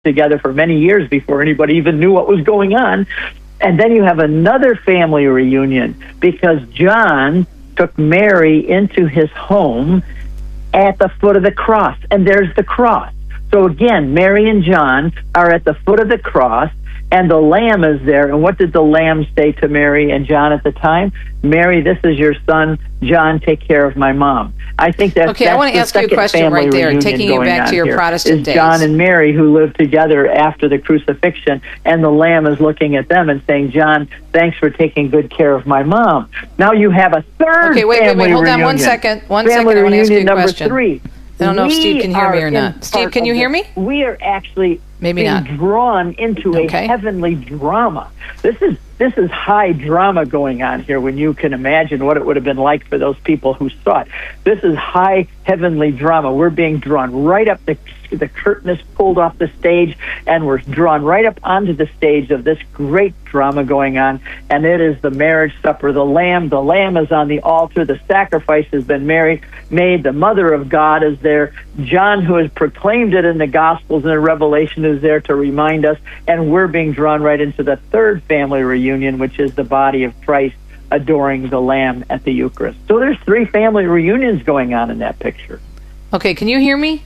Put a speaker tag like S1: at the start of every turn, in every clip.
S1: together for many years before anybody even knew what was going on. And then you have another family reunion because John took Mary into his home at the foot of the cross. And there's the cross. So again, Mary and John are at the foot of the cross, and the lamb is there. And what did the lamb say to Mary and John at the time? Mary, this is your son. John, take care of my mom. I think that's
S2: okay. I want to ask you a question right there, taking you back to your Protestant days.
S1: John and Mary, who lived together after the crucifixion, and the lamb is looking at them and saying, John, thanks for taking good care of my mom. Now you have a third family reunion.
S2: Okay, wait, hold on one second. I want to ask you a question.
S1: Number 3.
S2: I don't know if Steve can hear me or not. Steve, can you hear me?
S1: We are actually
S2: maybe not
S1: drawn into a heavenly drama. This is high drama going on here when you can imagine what it would have been like for those people who saw it. This is high heavenly drama. We're being drawn right up, the curtain is pulled off the stage, and we're drawn right up onto the stage of this great drama going on, and it is the marriage supper. The lamb is on the altar. The sacrifice has been made. The mother of God is there. John, who has proclaimed it in the Gospels and the Revelation, is there to remind us, and we're being drawn right into the third family reunion, which is the body of Christ adoring the Lamb at the Eucharist. So there's 3 family reunions going on in that picture.
S2: Okay, can you hear me?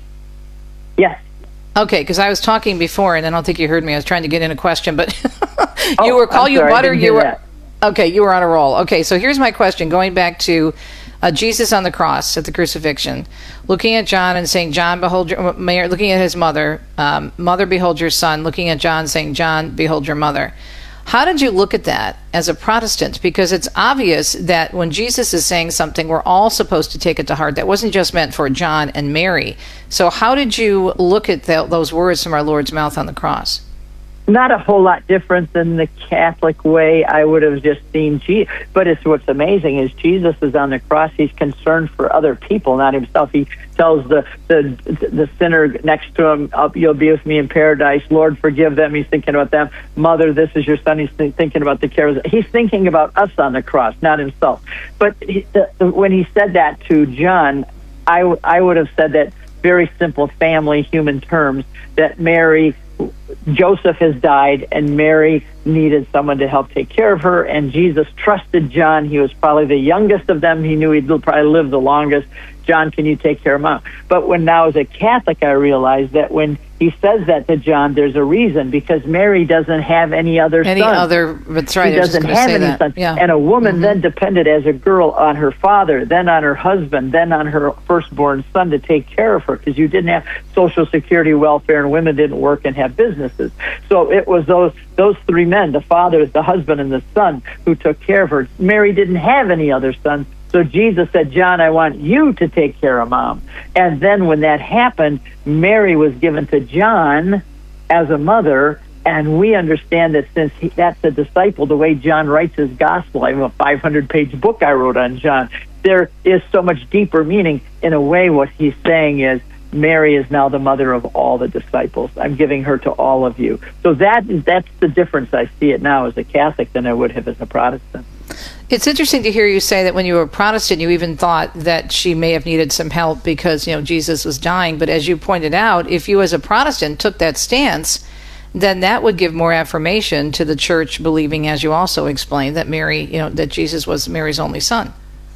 S1: Yes.
S2: Okay, because I was talking before, and I don't think you heard me. I was trying to get in a question, but you were call you butter. You were okay. You were on a roll. Okay, so here's my question. Going back to Jesus on the cross at the crucifixion, looking at John and saying, "John, behold your Mary," looking at his mother, "Mother, behold your son." Looking at John, saying, "John, behold your mother." How did you look at that as a Protestant? Because it's obvious that when Jesus is saying something, we're all supposed to take it to heart. That wasn't just meant for John and Mary. So how did you look at those words from our Lord's mouth on the cross?
S1: Not a whole lot different than the Catholic way. I would have just seen Jesus. But what's amazing is Jesus is on the cross. He's concerned for other people, not himself. He tells the sinner next to him, "You'll be with me in paradise. Lord, forgive them." He's thinking about them. "Mother, this is your son." He's thinking about the care. He's thinking about us on the cross, not himself. But when he said that to John, I would have said that very simple family, human terms, that Joseph has died, and Mary needed someone to help take care of her, and Jesus trusted John. He was probably the youngest of them. He knew he'd probably live the longest. John, can you take care of Mom? But now as a Catholic, I realized that when he says that to John, there's a reason, because Mary doesn't have any other son.
S2: That's right.
S1: She doesn't have any sons.
S2: Yeah.
S1: And a woman then depended as a girl on her father, then on her husband, then on her firstborn son to take care of her, because you didn't have Social Security, welfare, and women didn't work and have businesses. So it was those 3 men, the father, the husband, and the son, who took care of her. Mary didn't have any other sons. So Jesus said, "John, I want you to take care of Mom." And then when that happened, Mary was given to John as a mother, and we understand that since that's a disciple, the way John writes his gospel, I have a 500-page book I wrote on John, there is so much deeper meaning. In a way, what he's saying is, Mary is now the mother of all the disciples. I'm giving her to all of you. So that's the difference. I see it now as a Catholic than I would have as a Protestant.
S2: It's interesting to hear you say that when you were a Protestant, you even thought that she may have needed some help because, Jesus was dying. But as you pointed out, if you as a Protestant took that stance, then that would give more affirmation to the church believing, as you also explained, that that Jesus was Mary's only son.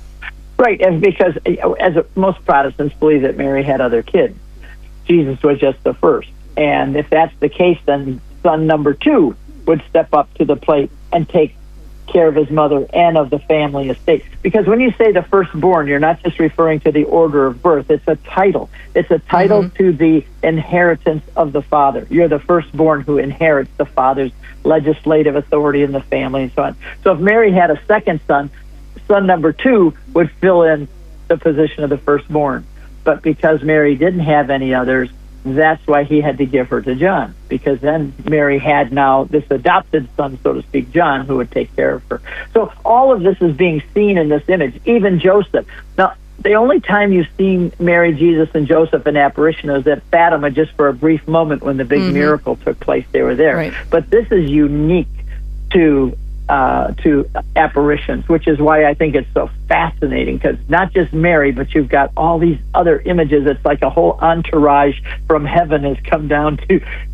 S1: Right, and because most Protestants believe that Mary had other kids. Jesus was just the first. And if that's the case, then son number 2 would step up to the plate and take care of his mother and of the family estate. Because when you say the firstborn, you're not just referring to the order of birth. It's a title. It's a title to the inheritance of the father. You're the firstborn who inherits the father's legislative authority in the family and so on. So if Mary had a second son, son number 2 would fill in the position of the firstborn. But because Mary didn't have any others, that's why he had to give her to John, because then Mary had now this adopted son, so to speak, John, who would take care of her. So all of this is being seen in this image, even Joseph. Now, the only time you've seen Mary, Jesus, and Joseph in apparition is at Fatima, just for a brief moment when the big miracle took place. They were there.
S2: Right.
S1: But this is unique to apparitions, which is why I think it's so fascinating, because not just Mary, but you've got all these other images. It's like a whole entourage from heaven has come down